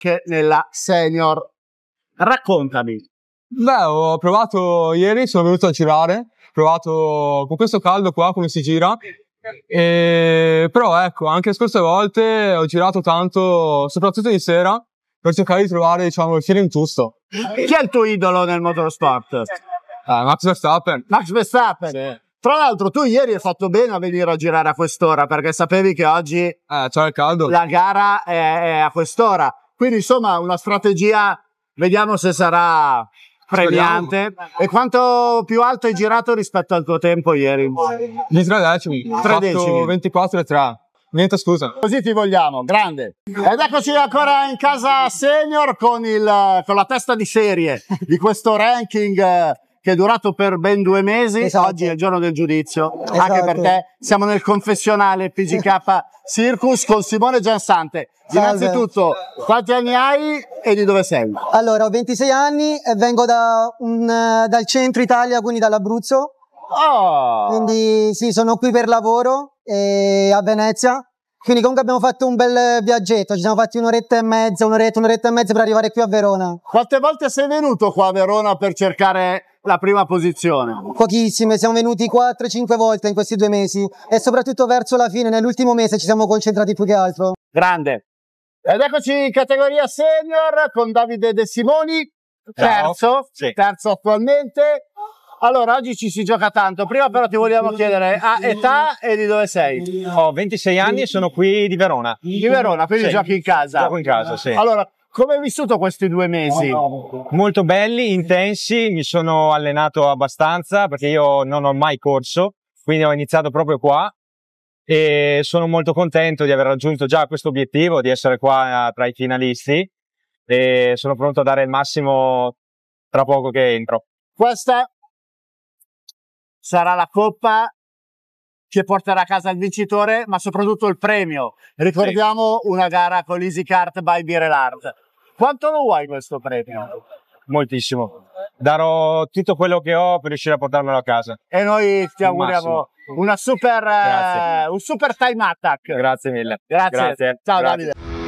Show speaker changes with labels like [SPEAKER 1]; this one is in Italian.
[SPEAKER 1] anche nella senior. Raccontami.
[SPEAKER 2] Beh, ho provato ieri, sono venuto a girare, ho provato con questo caldo qua come si gira, però ecco, anche le scorse volte ho girato tanto, soprattutto di sera, per cercare di trovare, diciamo, il feeling giusto.
[SPEAKER 1] Chi è il tuo idolo nel motorsport?
[SPEAKER 2] Max Verstappen.
[SPEAKER 1] Max Verstappen?
[SPEAKER 2] Sì.
[SPEAKER 1] Tra l'altro tu ieri hai fatto bene a venire a girare a quest'ora, perché sapevi che oggi
[SPEAKER 2] C'era il caldo.
[SPEAKER 1] la gara è a quest'ora. Quindi insomma una strategia, vediamo se sarà premiante. E quanto più alto hai girato rispetto al tuo tempo ieri?
[SPEAKER 2] Di 3 decimi.
[SPEAKER 1] 3 decimi.
[SPEAKER 2] 24,3. Niente scusa.
[SPEAKER 1] Così ti vogliamo, grande. Ed eccoci ancora in casa senior con la testa di serie di questo ranking che è durato per ben 2 mesi.
[SPEAKER 3] Esatto.
[SPEAKER 1] Oggi è il giorno del giudizio,
[SPEAKER 3] Esatto.
[SPEAKER 1] anche perché siamo nel confessionale PGK Circus con Simone Giansante.
[SPEAKER 3] Salve.
[SPEAKER 1] Innanzitutto, quanti anni hai e di dove sei?
[SPEAKER 3] Allora, ho 26 anni e vengo dal centro Italia, quindi dall'Abruzzo.
[SPEAKER 1] Oh!
[SPEAKER 3] Quindi sì, sono qui per lavoro a Venezia. Quindi comunque abbiamo fatto un bel viaggetto, ci siamo fatti un'oretta e mezza per arrivare qui a Verona.
[SPEAKER 1] Quante volte sei venuto qua a Verona per cercare la prima posizione?
[SPEAKER 3] Pochissime, siamo venuti 4-5 volte in questi 2 mesi e soprattutto verso la fine, nell'ultimo mese ci siamo concentrati più che altro.
[SPEAKER 1] Grande. Ed eccoci in categoria senior con Davide De Simoni, terzo,
[SPEAKER 2] Sì.
[SPEAKER 1] terzo attualmente. Allora, oggi ci si gioca tanto. Prima però ti vogliamo chiedere età e di dove sei?
[SPEAKER 4] Ho 26 anni e sono qui di Verona.
[SPEAKER 1] Di Verona, quindi
[SPEAKER 4] Sì.
[SPEAKER 1] giochi in casa.
[SPEAKER 4] Gioco in casa, sì.
[SPEAKER 1] Allora, come hai vissuto questi 2 mesi?
[SPEAKER 4] Molto belli, intensi, mi sono allenato abbastanza perché io non ho mai corso, quindi ho iniziato proprio qua e sono molto contento di aver raggiunto già questo obiettivo, di essere qua tra i finalisti e sono pronto a dare il massimo tra poco che entro.
[SPEAKER 1] Questa sarà la coppa che porterà a casa il vincitore, ma soprattutto il premio. Ricordiamo una gara con l'Easy Kart by Birelard. Quanto lo vuoi questo premio?
[SPEAKER 4] Moltissimo. Darò tutto quello che ho per riuscire a portarmelo a casa.
[SPEAKER 1] E noi ti auguriamo
[SPEAKER 4] massimo.
[SPEAKER 1] un super time attack.
[SPEAKER 4] Grazie mille.
[SPEAKER 1] Grazie.
[SPEAKER 4] Grazie.
[SPEAKER 1] Ciao
[SPEAKER 4] Grazie.
[SPEAKER 1] Davide.